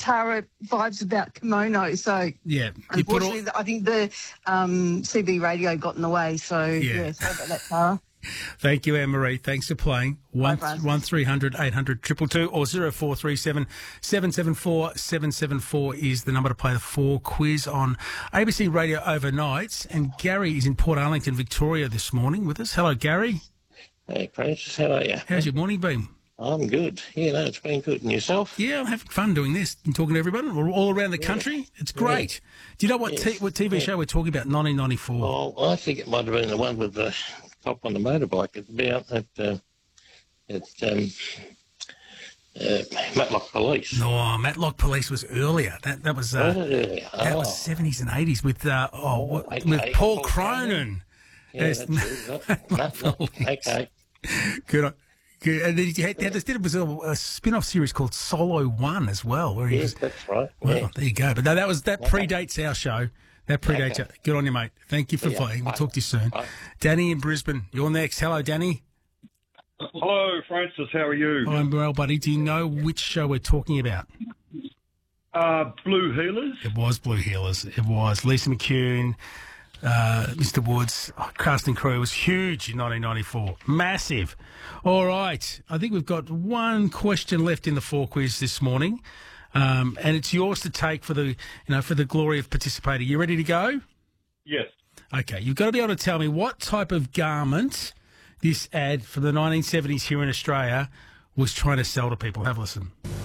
Tara vibes about kimono. So Yeah. unfortunately, I think the CB radio got in the way. So yeah, sorry about that, Tara. Thank you, Anne-Marie. Thanks for playing. Bye, 1300 800 222 or 0437 774 774 is the number to play the 4 quiz on ABC Radio Overnights. And Gary is in Port Arlington, Victoria this morning with us. Hello, Gary. Hey, Francis, how are you? How's your morning been? I'm good. Yeah, no, it's been good. And yourself? Yeah, I'm having fun doing this and talking to everybody all around the country. It's great. Yeah. Do you know what TV show we're talking about, 1994? Well, I think it might have been the one with the cop on the motorbike. It's about Matlock Police. No, Matlock Police was earlier. That was that was 70s and 80s with with Paul Cronin. Yeah, that's true. Okay. Good. And then there was a spin-off series called Solo One as well. Where yes, that's right. Well, yeah. There you go. But no, that predates our show. That predates. Okay. Good on you, mate. Thank you for playing. We'll talk to you soon. Bye. Danny in Brisbane, you're next. Hello, Danny. Hello, Francis. How are you? I'm well, buddy. Do you know which show we're talking about? Blue Healers. It was Blue Healers. It was Lisa McCune, Mr. Woods. Cast and crew was huge in 1994. Massive. All right. I think we've got one question left in the 4 quiz this morning. And it's yours to take for the glory of participating. You ready to go? Yes. Okay. You've got to be able to tell me what type of garment this ad from the 1970s here in Australia was trying to sell to people. Have a listen.